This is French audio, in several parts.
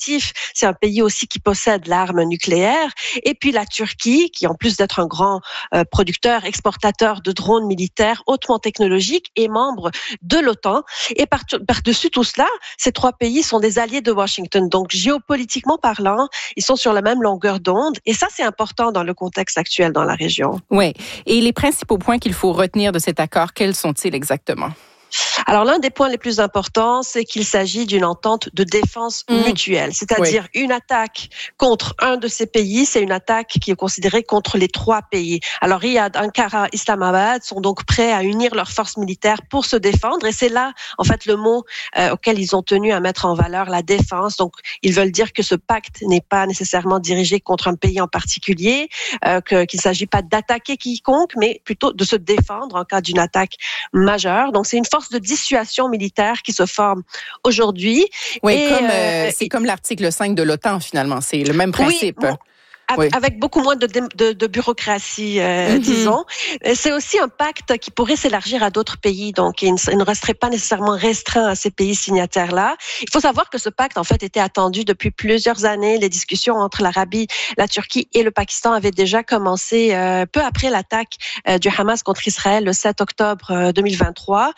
actif. C'est un pays aussi qui possède l'arme nucléaire. Et puis la Turquie, qui en plus d'être un grand producteur, exportateur de drones militaires hautement technologiques, est membre de l'OTAN. Et par-dessus tout cela, ces trois pays sont des alliés de Washington. Donc géopolitiquement parlant, ils sont sur la même longueur d'onde. Et ça, c'est important dans le contexte actuel dans la région. Oui. Et les principaux points qu'il faut retenir de cet accord, quels sont-ils exactement? Alors, l'un des points les plus importants, c'est qu'il s'agit d'une entente de défense mutuelle. C'est-à-dire une attaque contre un de ces pays, c'est une attaque qui est considérée contre les trois pays. Alors, Riyad, Ankara, Islamabad sont donc prêts à unir leurs forces militaires pour se défendre. Et c'est là, en fait, le mot auquel ils ont tenu à mettre en valeur la défense. Donc, ils veulent dire que ce pacte n'est pas nécessairement dirigé contre un pays en particulier, qu'il ne s'agit pas d'attaquer quiconque, mais plutôt de se défendre en cas d'une attaque majeure. Donc, c'est une force de dissuasion militaire qui se forme aujourd'hui. Oui, et c'est comme l'article 5 de l'OTAN, finalement. C'est le même principe. Oui, avec beaucoup moins de bureaucratie, disons. C'est aussi un pacte qui pourrait s'élargir à d'autres pays, donc il ne resterait pas nécessairement restreint à ces pays signataires-là. Il faut savoir que ce pacte, en fait, était attendu depuis plusieurs années. Les discussions entre l'Arabie, la Turquie et le Pakistan avaient déjà commencé peu après l'attaque du Hamas contre Israël le 7 octobre 2023.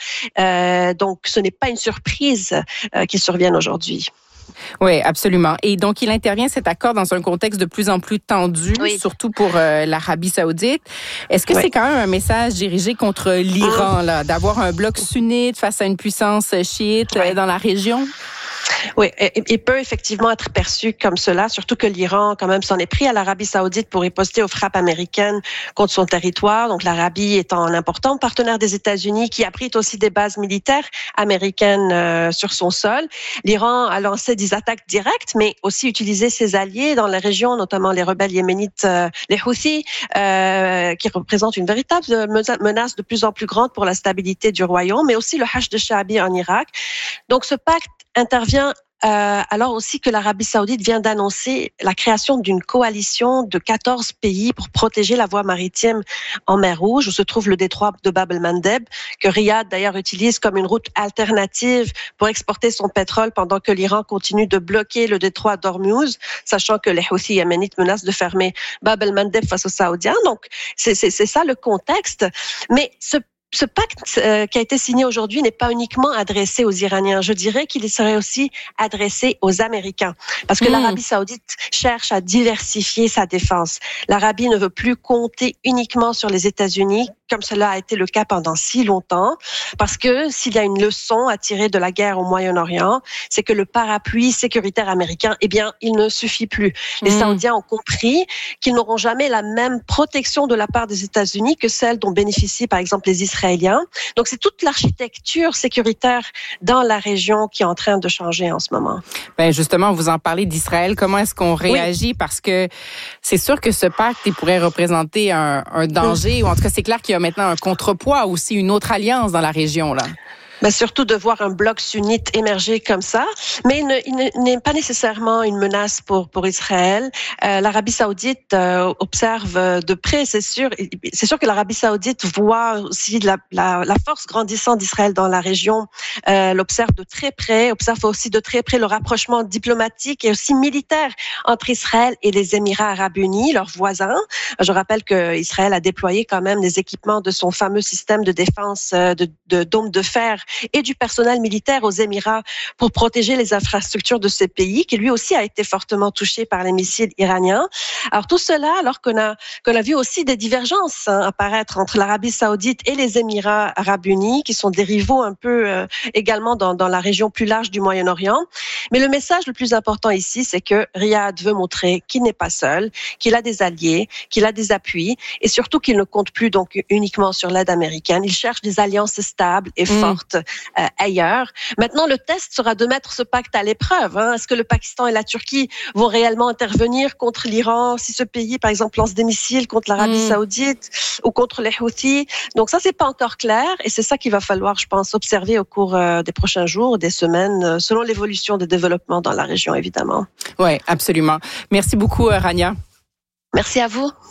Donc, ce n'est pas une surprise qu'il survienne aujourd'hui. Oui, absolument. Et donc, il intervient, cet accord, dans un contexte de plus en plus tendu, surtout pour l'Arabie saoudite. Est-ce que c'est quand même un message dirigé contre l'Iran, là, d'avoir un bloc sunnite face à une puissance chiite dans la région? Oui, il peut effectivement être perçu comme cela, surtout que l'Iran, quand même, s'en est pris à l'Arabie saoudite pour riposter aux frappes américaines contre son territoire. Donc, l'Arabie étant un important partenaire des États-Unis qui abrite aussi des bases militaires américaines sur son sol. L'Iran a lancé des attaques directes, mais aussi utilisé ses alliés dans la région, notamment les rebelles yéménites, les Houthis, qui représentent une véritable menace de plus en plus grande pour la stabilité du royaume, mais aussi le Hashd Sha'abi en Irak. Donc, ce pacte intervient alors aussi que l'Arabie saoudite vient d'annoncer la création d'une coalition de 14 pays pour protéger la voie maritime en mer Rouge, où se trouve le détroit de Bab el-Mandeb, que Riyad d'ailleurs utilise comme une route alternative pour exporter son pétrole pendant que l'Iran continue de bloquer le détroit d'Ormuz, sachant que les Houthis yéménites menacent de fermer Bab el-Mandeb face aux Saoudiens. Donc, c'est ça le contexte. Mais ce pacte qui a été signé aujourd'hui n'est pas uniquement adressé aux Iraniens. Je dirais qu'il serait aussi adressé aux Américains. Parce que l'Arabie saoudite cherche à diversifier sa défense. L'Arabie ne veut plus compter uniquement sur les États-Unis, comme cela a été le cas pendant si longtemps. Parce que s'il y a une leçon à tirer de la guerre au Moyen-Orient, c'est que le parapluie sécuritaire américain, eh bien, il ne suffit plus. Les Saoudiens ont compris qu'ils n'auront jamais la même protection de la part des États-Unis que celle dont bénéficient, par exemple, les Israéliens. Donc, c'est toute l'architecture sécuritaire dans la région qui est en train de changer en ce moment. Ben justement, vous en parlez d'Israël. Comment est-ce qu'on réagit? Parce que c'est sûr que ce pacte il pourrait représenter un danger, ou en tout cas, c'est clair qu'il y a maintenant un contrepoids, aussi une autre alliance dans la région, là. Ben surtout de voir un bloc sunnite émerger comme ça, mais il n'est pas nécessairement une menace pour Israël. L'Arabie saoudite observe de près, c'est sûr que l'Arabie saoudite voit aussi la force grandissante d'Israël dans la région, l'observe de très près, observe aussi de très près le rapprochement diplomatique et aussi militaire entre Israël et les Émirats arabes unis, leurs voisins. Je rappelle que Israël a déployé quand même des équipements de son fameux système de défense de dômes de fer et du personnel militaire aux Émirats pour protéger les infrastructures de ce pays, qui lui aussi a été fortement touché par les missiles iraniens. Alors tout cela, alors qu'on a vu aussi des divergences apparaître entre l'Arabie saoudite et les Émirats arabes unis, qui sont des rivaux un peu également dans la région plus large du Moyen-Orient. Mais le message le plus important ici, c'est que Riyad veut montrer qu'il n'est pas seul, qu'il a des alliés, qu'il a des appuis, et surtout qu'il ne compte plus donc uniquement sur l'aide américaine. Il cherche des alliances stables et fortes ailleurs. Maintenant, le test sera de mettre ce pacte à l'épreuve. Est-ce que le Pakistan et la Turquie vont réellement intervenir contre l'Iran si ce pays, par exemple, lance des missiles contre l'Arabie saoudite ou contre les Houthis? Donc ça, c'est pas encore clair, et c'est ça qu'il va falloir, je pense, observer au cours des prochains jours, des semaines, selon l'évolution des développements dans la région, évidemment. Oui, absolument. Merci beaucoup, Rania. Merci à vous.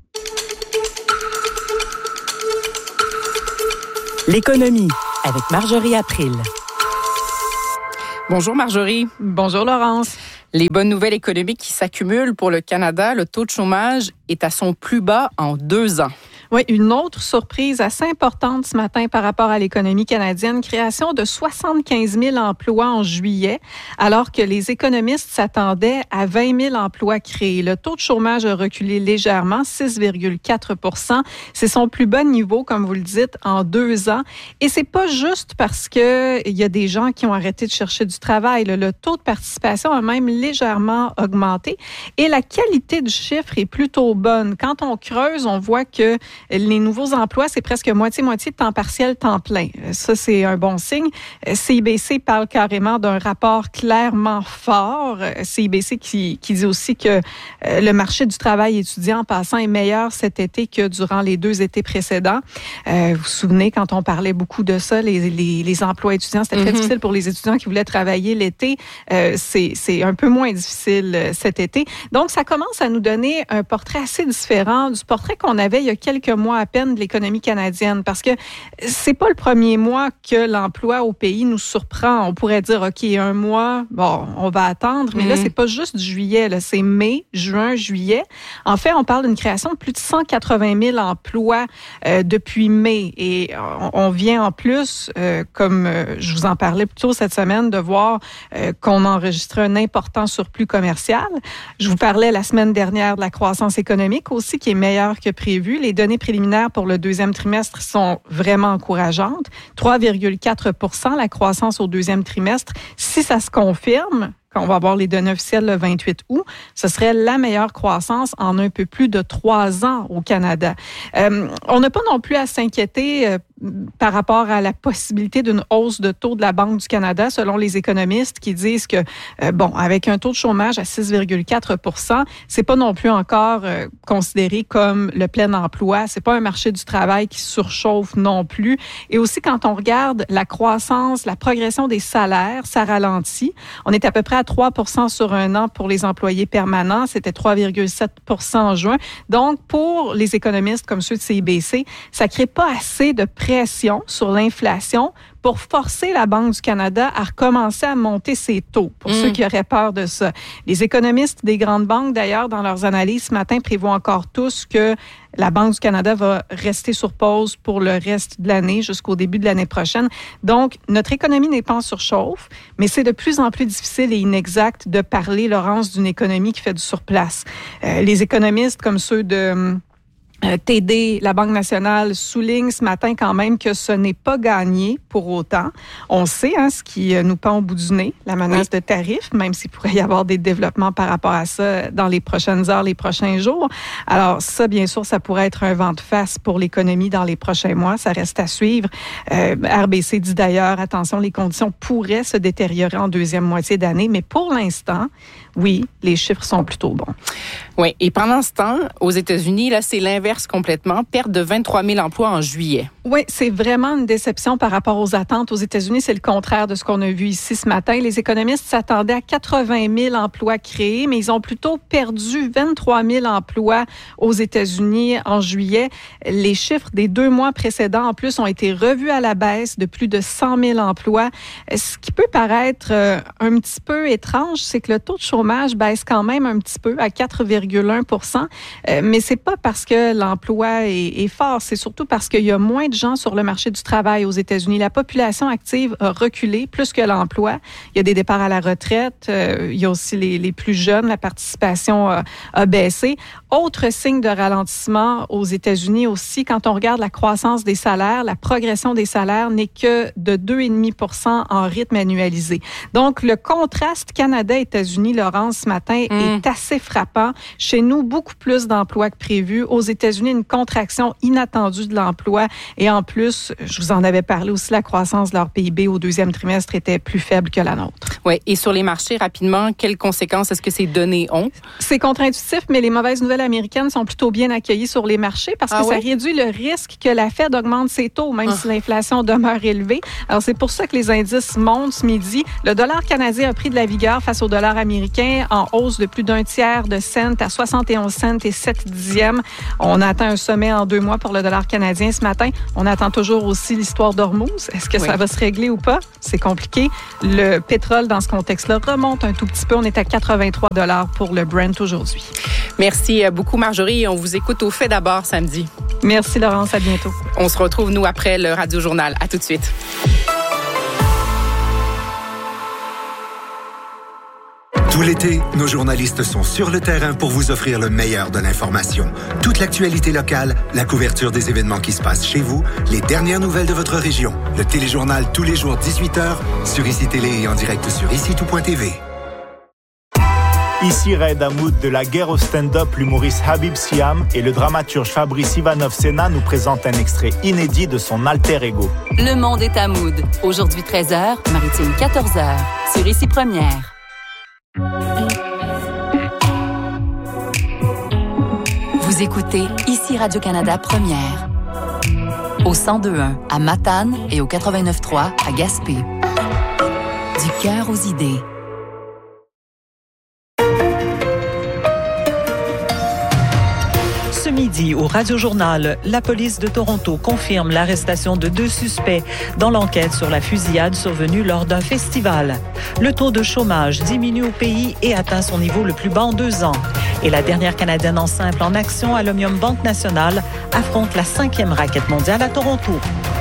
L'économie avec Marjorie April. Bonjour Marjorie. Bonjour Laurence. Les bonnes nouvelles économiques qui s'accumulent pour le Canada, le taux de chômage est à son plus bas en 2 ans. Oui, une autre surprise assez importante ce matin par rapport à l'économie canadienne, création de 75 000 emplois en juillet, alors que les économistes s'attendaient à 20 000 emplois créés. Le taux de chômage a reculé légèrement, 6,4 %. C'est son plus bas niveau, comme vous le dites, en 2 ans. Et c'est pas juste parce que il y a des gens qui ont arrêté de chercher du travail. Le taux de participation a même légèrement augmenté et la qualité du chiffre est plutôt bonne. Quand on creuse, on voit que les nouveaux emplois, c'est presque moitié-moitié de temps partiel, temps plein. Ça, c'est un bon signe. CIBC parle carrément d'un rapport clairement fort. CIBC qui dit aussi que le marché du travail étudiant en passant est meilleur cet été que durant les 2 étés précédents. Vous vous souvenez, quand on parlait beaucoup de ça, les emplois étudiants, c'était très difficile pour les étudiants qui voulaient travailler l'été. C'est un peu moins difficile cet été. Donc, ça commence à nous donner un portrait assez différent du portrait qu'on avait il y a quelques mois à peine de l'économie canadienne, parce que c'est pas le premier mois que l'emploi au pays nous surprend. On pourrait dire, OK, 1 mois, bon, on va attendre, mais là, c'est pas juste du juillet, là, c'est mai, juin, juillet. En fait, on parle d'une création de plus de 180 000 emplois depuis mai, et on vient en plus, comme je vous en parlais plus tôt cette semaine, de voir qu'on enregistrait un important surplus commercial. Je vous parlais la semaine dernière de la croissance économique aussi, qui est meilleure que prévu. Les données préliminaires pour le 2e trimestre sont vraiment encourageantes. 3,4 % la croissance au 2e trimestre. Si ça se confirme, quand on va avoir les données officielles le 28 août, ce serait la meilleure croissance en un peu plus de 3 ans au Canada. On n'a pas non plus à s'inquiéter par rapport à la possibilité d'une hausse de taux de la Banque du Canada, selon les économistes qui disent que, avec un taux de chômage à 6,4 %, c'est pas non plus encore considéré comme le plein emploi. C'est pas un marché du travail qui surchauffe non plus. Et aussi, quand on regarde la croissance, la progression des salaires, ça ralentit. On est à peu près à 3 % sur 1 an pour les employés permanents. C'était 3,7 % en juin. Donc, pour les économistes comme ceux de CIBC, ça crée pas assez de pression sur l'inflation pour forcer la Banque du Canada à recommencer à monter ses taux, pour ceux qui auraient peur de ça. Les économistes des grandes banques, d'ailleurs, dans leurs analyses ce matin, prévoient encore tous que la Banque du Canada va rester sur pause pour le reste de l'année, jusqu'au début de l'année prochaine. Donc, notre économie n'est pas en surchauffe, mais c'est de plus en plus difficile et inexact de parler, Laurence, d'une économie qui fait du surplace. Les économistes comme ceux de TD, la Banque nationale, souligne ce matin quand même que ce n'est pas gagné pour autant. On sait ce qui nous pend au bout du nez, la menace de tarifs, même s'il pourrait y avoir des développements par rapport à ça dans les prochaines heures, les prochains jours. Alors ça, bien sûr, ça pourrait être un vent de face pour l'économie dans les prochains mois. Ça reste à suivre. RBC dit d'ailleurs, attention, les conditions pourraient se détériorer en 2e moitié d'année, mais pour l'instant, oui, les chiffres sont plutôt bons. Oui, et pendant ce temps, aux États-Unis, là, c'est l'inverse complètement, perte de 23 000 emplois en juillet. Oui, c'est vraiment une déception par rapport aux attentes. Aux États-Unis, c'est le contraire de ce qu'on a vu ici ce matin. Les économistes s'attendaient à 80 000 emplois créés, mais ils ont plutôt perdu 23 000 emplois aux États-Unis en juillet. Les chiffres des 2 mois précédents, en plus, ont été revus à la baisse de plus de 100 000 emplois. Ce qui peut paraître un petit peu étrange, c'est que le taux de chômage baisse quand même un petit peu à 4,1 %. Mais c'est pas parce que l'emploi est fort, c'est surtout parce qu'il y a moins de gens sur le marché du travail aux États-Unis. La population active a reculé plus que l'emploi. Il y a des départs à la retraite. Il y a aussi les plus jeunes. La participation a baissé. Autre signe de ralentissement aux États-Unis aussi, quand on regarde la croissance des salaires, la progression des salaires n'est que de 2,5 % en rythme annualisé. Donc, le contraste Canada-États-Unis, Laurence, ce matin, est assez frappant. Chez nous, beaucoup plus d'emplois que prévu. Aux États-Unis, une contraction inattendue de l'emploi. Et en plus, je vous en avais parlé aussi, la croissance de leur PIB au 2e trimestre était plus faible que la nôtre. Oui, et sur les marchés, rapidement, quelles conséquences est-ce que ces données ont? C'est contre-intuitif, mais les mauvaises nouvelles nouvelles américaines sont plutôt bien accueillies sur les marchés parce que ça réduit le risque que la Fed augmente ses taux, même si l'inflation demeure élevée. Alors, c'est pour ça que les indices montent ce midi. Le dollar canadien a pris de la vigueur face au dollar américain, en hausse de plus d'un tiers de cent à 71 cents et 7 dixièmes. On a atteint un sommet en 2 mois pour le dollar canadien ce matin. On attend toujours aussi l'histoire d'Ormuz. Est-ce que ça va se régler ou pas? C'est compliqué. Le pétrole, dans ce contexte-là, remonte un tout petit peu. On est à 83 $ pour le Brent aujourd'hui. Merci beaucoup, Marjorie. On vous écoute au Fait d'abord samedi. Merci, Laurence. À bientôt. On se retrouve, nous, après le Radio-Journal. À tout de suite. Tout l'été, nos journalistes sont sur le terrain pour vous offrir le meilleur de l'information. Toute l'actualité locale, la couverture des événements qui se passent chez vous, les dernières nouvelles de votre région. Le téléjournal tous les jours 18h sur ICI Télé et en direct sur ICI-tout.tv. Ici Raed Hamoud de La Guerre au stand-up, l'humoriste Habib Siam et le dramaturge Fabrice Ivanov-Sena nous présentent un extrait inédit de son alter ego. Le monde est Hamoud. Aujourd'hui 13h, Maritime 14h, sur ICI Première. Vous écoutez ICI Radio-Canada Première. Au 102.1 à Matane et au 89.3 à Gaspé. Du cœur aux idées. Ce midi, au Radio-Journal, la police de Toronto confirme l'arrestation de 2 suspects dans l'enquête sur la fusillade survenue lors d'un festival. Le taux de chômage diminue au pays et atteint son niveau le plus bas en 2 ans. Et la dernière Canadienne en simple en action à l'Omnium Banque Nationale affronte la 5e raquette mondiale à Toronto.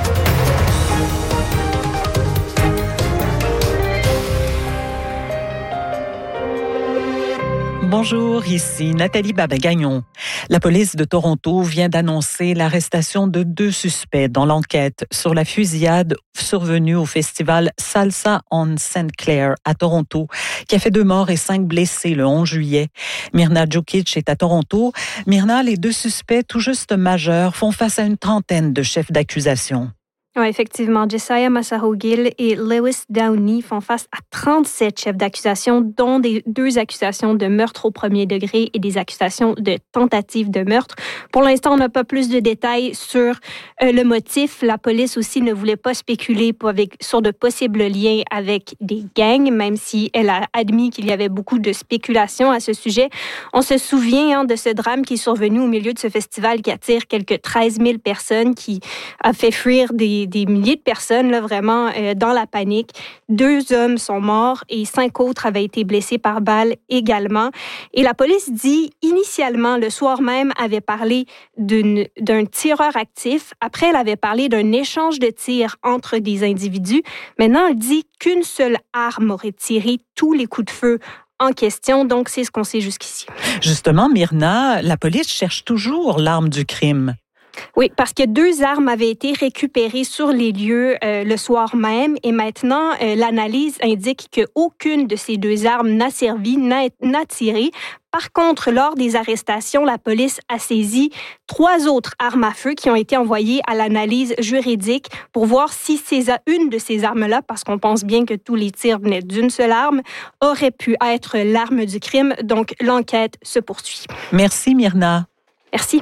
Bonjour, ici Nathalie Babagagnon. La police de Toronto vient d'annoncer l'arrestation de 2 suspects dans l'enquête sur la fusillade survenue au festival Salsa on St. Clair à Toronto, qui a fait 2 morts et 5 blessés le 11 juillet. Myrna Djukic est à Toronto. Myrna, les 2 suspects tout juste majeurs font face à une trentaine de chefs d'accusation. Oui, effectivement. Josiah Massarogill et Lewis Downey font face à 37 chefs d'accusation, dont 2 accusations de meurtre au premier degré et des accusations de tentative de meurtre. Pour l'instant, on n'a pas plus de détails sur le motif. La police aussi ne voulait pas spéculer sur de possibles liens avec des gangs, même si elle a admis qu'il y avait beaucoup de spéculations à ce sujet. On se souvient de ce drame qui est survenu au milieu de ce festival qui attire quelques 13 000 personnes, qui a fait fuir des milliers de personnes, là, vraiment dans la panique. 2 hommes sont morts et 5 autres avaient été blessés par balle également. Et la police dit, initialement, le soir même, avait parlé d'un tireur actif. Après, elle avait parlé d'un échange de tirs entre des individus. Maintenant, elle dit qu'une seule arme aurait tiré tous les coups de feu en question. Donc, c'est ce qu'on sait jusqu'ici. Justement, Myrna, la police cherche toujours l'arme du crime. Oui, parce que 2 armes avaient été récupérées sur les lieux le soir même et maintenant, l'analyse indique qu'aucune de ces 2 armes n'a servi, n'a tiré. Par contre, lors des arrestations, la police a saisi 3 autres armes à feu qui ont été envoyées à l'analyse juridique pour voir si une de ces armes-là, parce qu'on pense bien que tous les tirs venaient d'une seule arme, aurait pu être l'arme du crime. Donc, l'enquête se poursuit. Merci, Myrna. Merci.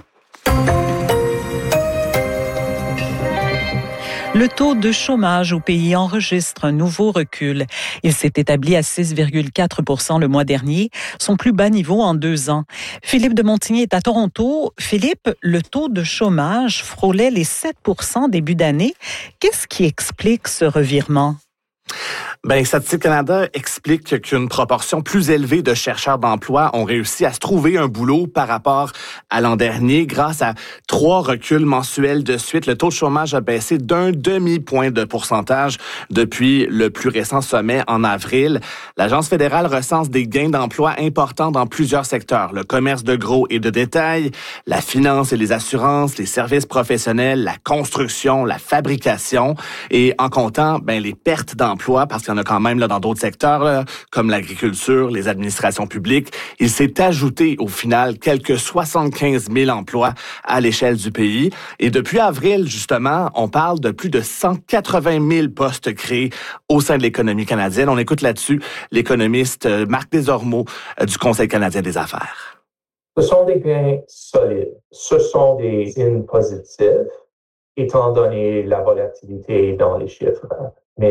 Le taux de chômage au pays enregistre un nouveau recul. Il s'est établi à 6,4% le mois dernier, son plus bas niveau en 2 ans. Philippe de Montigny est à Toronto. Philippe, le taux de chômage frôlait les 7% début d'année. Qu'est-ce qui explique ce revirement? Statistique Canada explique qu'une proportion plus élevée de chercheurs d'emploi ont réussi à se trouver un boulot par rapport à l'an dernier. Grâce à 3 reculs mensuels de suite, le taux de chômage a baissé d'1 demi-point de pourcentage depuis le plus récent sommet en avril. L'Agence fédérale recense des gains d'emploi importants dans plusieurs secteurs. Le commerce de gros et de détail, la finance et les assurances, les services professionnels, la construction, la fabrication. Et en comptant les pertes d'emploi, parce qu'il y en a quand même dans d'autres secteurs, là, comme l'agriculture, les administrations publiques, il s'est ajouté au final quelques 75 000 emplois à l'échelle du pays. Et depuis avril, justement, on parle de plus de 180 000 postes créés au sein de l'économie canadienne. On écoute là-dessus l'économiste Marc Desormeaux du Conseil canadien des affaires. Ce sont des gains solides. Ce sont des signes positifs, étant donné la volatilité dans les chiffres. Mais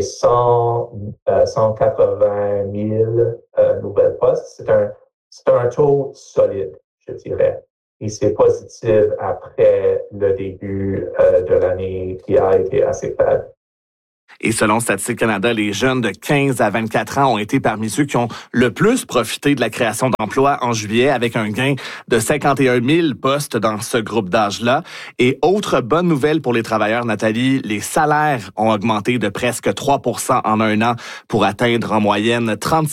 180 000 nouvelles postes, c'est un taux solide, je dirais. Et c'est positif après le début de l'année qui a été assez faible. Et selon Statistique Canada, les jeunes de 15 à 24 ans ont été parmi ceux qui ont le plus profité de la création d'emplois en juillet, avec un gain de 51 000 postes dans ce groupe d'âge-là. Et autre bonne nouvelle pour les travailleurs, Nathalie, les salaires ont augmenté de presque 3 % en un an pour atteindre en moyenne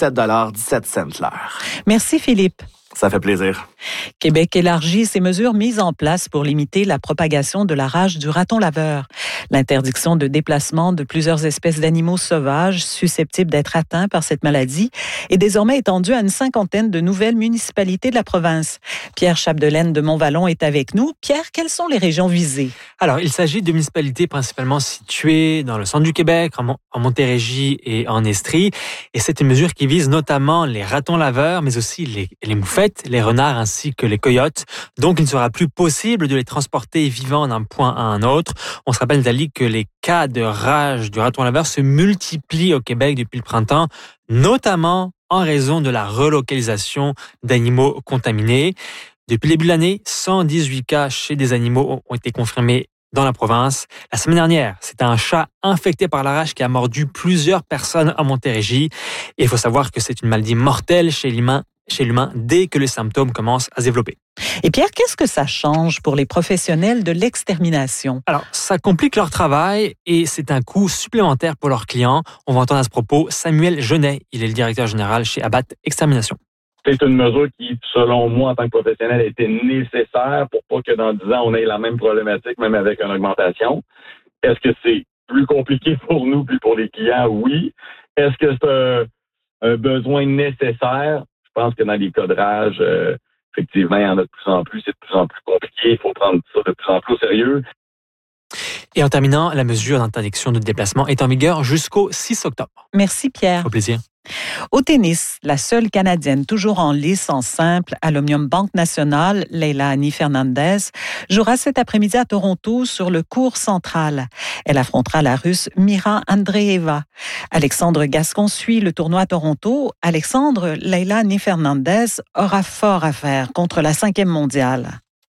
37,17 $ l'heure. Merci Philippe. Ça fait plaisir. Québec élargit ses mesures mises en place pour limiter la propagation de la rage du raton laveur. L'interdiction de déplacement de plusieurs espèces d'animaux sauvages susceptibles d'être atteints par cette maladie est désormais étendue à une 50aine de nouvelles municipalités de la province. Pierre Chapdelaine de Montvallon est avec nous. Pierre, quelles sont les régions visées? Alors, il s'agit de municipalités principalement situées dans le centre du Québec, en Montérégie et en Estrie. Et c'est une mesure qui vise notamment les ratons laveurs, mais aussi les moufettes, les renards ainsi que les coyotes. Donc, il ne sera plus possible de les transporter vivants d'un point à un autre. On se rappelle, Nathalie, que les cas de rage du raton laveur se multiplient au Québec depuis le printemps, notamment en raison de la relocalisation d'animaux contaminés. Depuis le début de l'année, 118 cas chez des animaux ont été confirmés dans la province. La semaine dernière, c'était un chat infecté par la rage qui a mordu plusieurs personnes à Montérégie. Et il faut savoir que c'est une maladie mortelle chez l'humain dès que les symptômes commencent à se développer. Et Pierre, qu'est-ce que ça change pour les professionnels de l'extermination? Alors, ça complique leur travail et c'est un coût supplémentaire pour leurs clients. On va entendre à ce propos Samuel Genet. Il est le directeur général chez Abat Extermination. C'est une mesure qui, selon moi, en tant que professionnel, était nécessaire pour pas que dans 10 ans, on ait la même problématique, même avec une augmentation. Est-ce que c'est plus compliqué pour nous puis pour les clients? Oui. Est-ce que c'est un besoin nécessaire? Je pense que dans les codrages, effectivement, il y en a de plus en plus. C'est de plus en plus compliqué. Il faut prendre ça de plus en plus au sérieux. Et en terminant, la mesure d'interdiction de déplacement est en vigueur jusqu'au 6 octobre. Merci Pierre. Au plaisir. Au tennis, la seule Canadienne toujours en lice en simple à l'Omnium Banque Nationale, Leylah Annie Fernandez, jouera cet après-midi à Toronto sur le court central. Elle affrontera la Russe Mira Andreeva. Alexandre Gascon suit le tournoi à Toronto. Alexandre, Leylah Annie Fernandez aura fort à faire contre la 5e mondiale.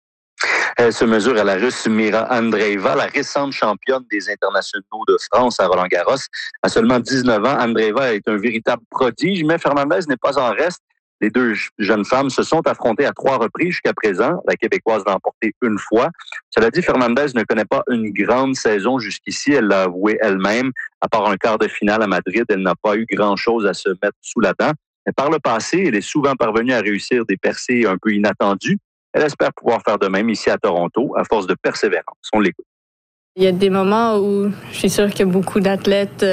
Elle se mesure à la Russe Mira Andreeva, la récente championne des internationaux de France à Roland-Garros. À seulement 19 ans, Andreeva est un véritable prodige, mais Fernandez n'est pas en reste. Les deux jeunes femmes se sont affrontées à 3 reprises jusqu'à présent. La Québécoise l'a emporté une fois. Cela dit, Fernandez ne connaît pas une grande saison jusqu'ici. Elle l'a avoué elle-même. À part un quart de finale à Madrid, elle n'a pas eu grand-chose à se mettre sous la dent. Mais par le passé, elle est souvent parvenue à réussir des percées un peu inattendues. Elle espère pouvoir faire de même ici à Toronto, à force de persévérance. On l'écoute. Il y a des moments où je suis sûre que beaucoup d'athlètes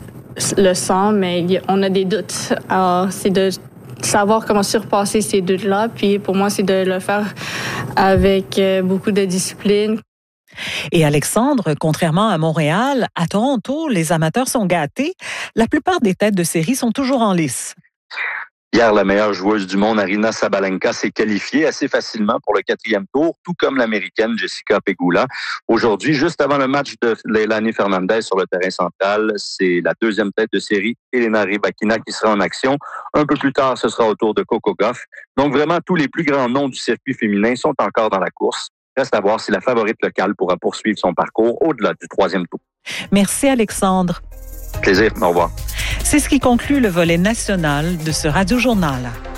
le sentent, mais on a des doutes. Alors, c'est de savoir comment surpasser ces doutes-là. Puis pour moi, c'est de le faire avec beaucoup de discipline. Et Alexandre, contrairement à Montréal, à Toronto, les amateurs sont gâtés. La plupart des têtes de série sont toujours en lice. Hier, la meilleure joueuse du monde, Aryna Sabalenka, s'est qualifiée assez facilement pour le 4e tour, tout comme l'Américaine Jessica Pegula. Aujourd'hui, juste avant le match de Leylah Annie Fernandez sur le terrain central, c'est la 2e tête de série, Elena Rybakina, qui sera en action. Un peu plus tard, ce sera au tour de Coco Gauff. Donc vraiment, tous les plus grands noms du circuit féminin sont encore dans la course. Reste à voir si la favorite locale pourra poursuivre son parcours au-delà du 3e tour. Merci Alexandre. Plaisir, au revoir. C'est ce qui conclut le volet national de ce Radio-journal.